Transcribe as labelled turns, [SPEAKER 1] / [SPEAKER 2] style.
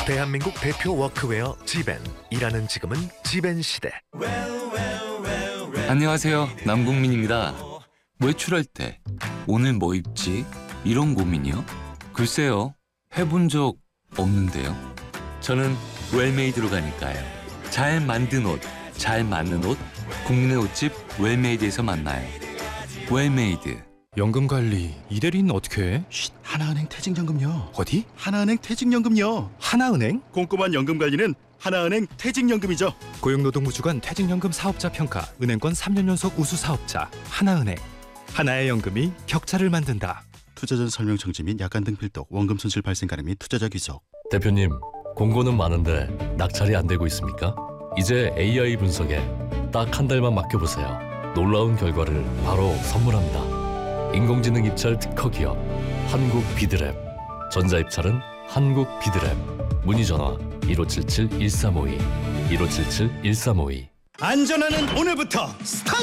[SPEAKER 1] 대한민국 대표 워크웨어 지벤. 일하는 지금은 지벤 시대.
[SPEAKER 2] 안녕하세요, 남궁민입니다. 외출할 때 오늘 뭐 입지? 이런 고민이요? 글쎄요, 해본 적 없는데요. 저는 웰메이드로 가니까요. 잘 만든 옷, 잘 맞는 옷, 국민의 옷집 웰메이드에서 만나요. 웰메이드.
[SPEAKER 3] 연금 관리 이대리는 어떻게 해?
[SPEAKER 4] 쉿, 하나은행 퇴직연금요.
[SPEAKER 3] 어디?
[SPEAKER 4] 하나은행 퇴직연금요.
[SPEAKER 3] 하나은행?
[SPEAKER 4] 꼼꼼한 연금 관리는 하나은행 퇴직연금이죠.
[SPEAKER 3] 고용노동부주관 퇴직연금 사업자 평가 은행권 3년 연속 우수 사업자 하나은행. 하나의 연금이 격차를 만든다.
[SPEAKER 4] 투자 전 설명 정지 및 약관 등 필독, 원금 손실 발생 가능 및 투자자 귀속.
[SPEAKER 5] 대표님, 공고는 많은데 낙찰이 안 되고 있습니까? 이제 AI 분석에 딱 한 달만 맡겨보세요. 놀라운 결과를 바로 선물합니다. 인공지능 입찰 특허 기업 한국비드랩. 전자입찰은 한국비드랩. 문의 전화 1577-1352 1577-1352.
[SPEAKER 4] 안전하는 오늘부터 스타트!